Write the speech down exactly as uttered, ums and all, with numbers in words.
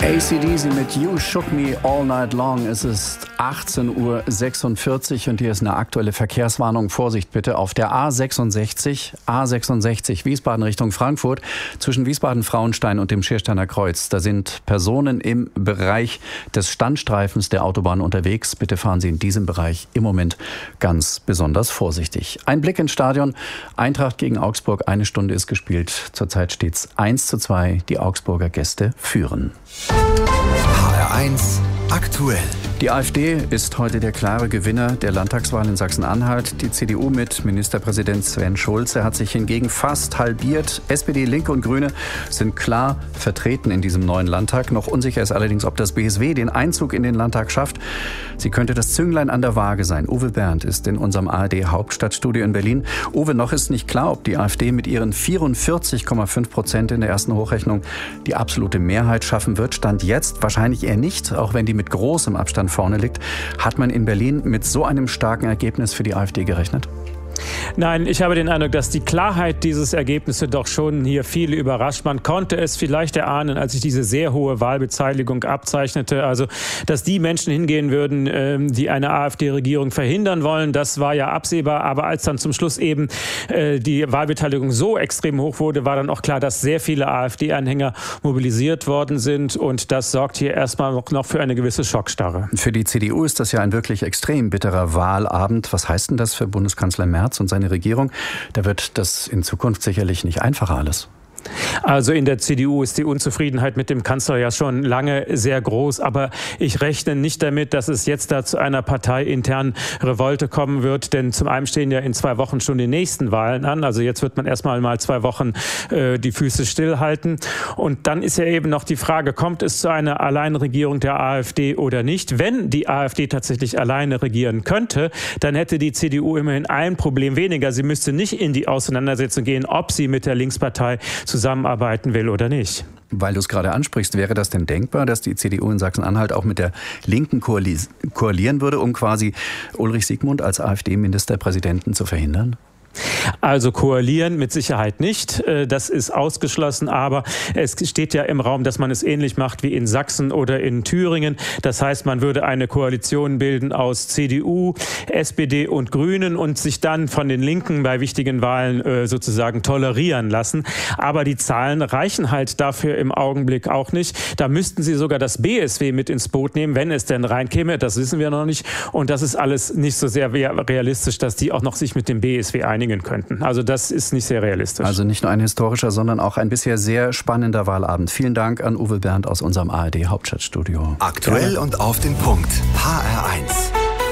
A C D C mit You Shook Me All Night Long. Es ist achtzehn Uhr sechsundvierzig und hier ist eine aktuelle Verkehrswarnung. Vorsicht bitte auf der A sechsundsechzig, A sechsundsechzig Wiesbaden Richtung Frankfurt zwischen Wiesbaden-Frauenstein und dem Schiersteiner Kreuz. Da sind Personen im Bereich des Standstreifens der Autobahn unterwegs. Bitte fahren Sie in diesem Bereich im Moment ganz besonders vorsichtig. Ein Blick ins Stadion. Eintracht gegen Augsburg. Eine Stunde ist gespielt. Zurzeit steht es eins zu zwei. Die Augsburger Gäste führen. H R eins aktuell. Die AfD ist heute der klare Gewinner der Landtagswahl in Sachsen-Anhalt. Die C D U mit Ministerpräsident Sven Schulze hat sich hingegen fast halbiert. S P D, Linke und Grüne sind klar vertreten in diesem neuen Landtag. Noch unsicher ist allerdings, ob das B S W den Einzug in den Landtag schafft. Sie könnte das Zünglein an der Waage sein. Uwe Berndt ist in unserem A R D-Hauptstadtstudio in Berlin. Uwe, noch ist nicht klar, ob die AfD mit ihren vierundvierzig Komma fünf Prozent in der ersten Hochrechnung die absolute Mehrheit schaffen wird. Stand jetzt wahrscheinlich eher nicht, auch wenn die mit großem Abstand vorne liegt. Hat man in Berlin mit so einem starken Ergebnis für die AfD gerechnet? Nein, ich habe den Eindruck, dass die Klarheit dieses Ergebnisses doch schon hier viele überrascht. Man konnte es vielleicht erahnen, als sich diese sehr hohe Wahlbeteiligung abzeichnete. Also, dass die Menschen hingehen würden, die eine AfD-Regierung verhindern wollen, das war ja absehbar. Aber als dann zum Schluss eben die Wahlbeteiligung so extrem hoch wurde, war dann auch klar, dass sehr viele AfD-Anhänger mobilisiert worden sind. Und das sorgt hier erstmal noch für eine gewisse Schockstarre. Für die C D U ist das ja ein wirklich extrem bitterer Wahlabend. Was heißt denn das für Bundeskanzler Merz und seine Regierung? Da wird das in Zukunft sicherlich nicht einfacher alles. Also in der C D U ist die Unzufriedenheit mit dem Kanzler ja schon lange sehr groß. Aber ich rechne nicht damit, dass es jetzt da zu einer parteiinternen Revolte kommen wird. Denn zum einen stehen ja in zwei Wochen schon die nächsten Wahlen an. Also jetzt wird man erstmal mal zwei Wochen äh, die Füße stillhalten. Und dann ist ja eben noch die Frage, kommt es zu einer Alleinregierung der AfD oder nicht? Wenn die AfD tatsächlich alleine regieren könnte, dann hätte die C D U immerhin ein Problem weniger. Sie müsste nicht in die Auseinandersetzung gehen, ob sie mit der Linkspartei zusammenarbeiten will oder nicht. Weil du es gerade ansprichst, wäre das denn denkbar, dass die C D U in Sachsen-Anhalt auch mit der Linken koalieren würde, um quasi Ulrich Siegmund als AfD-Ministerpräsidenten zu verhindern? Also koalieren mit Sicherheit nicht, das ist ausgeschlossen, aber es steht ja im Raum, dass man es ähnlich macht wie in Sachsen oder in Thüringen. Das heißt, man würde eine Koalition bilden aus C D U, S P D und Grünen und sich dann von den Linken bei wichtigen Wahlen sozusagen tolerieren lassen. Aber die Zahlen reichen halt dafür im Augenblick auch nicht. Da müssten sie sogar das B S W mit ins Boot nehmen, wenn es denn reinkäme. Das wissen wir noch nicht. Und das ist alles nicht so sehr realistisch, dass die auch noch sich mit dem B S W einigen könnten. Also das ist nicht sehr realistisch. Also nicht nur ein historischer, sondern auch ein bisher sehr spannender Wahlabend. Vielen Dank an Uwe Berndt aus unserem A R D-Hauptstadtstudio. Aktuell und auf den Punkt. H R eins.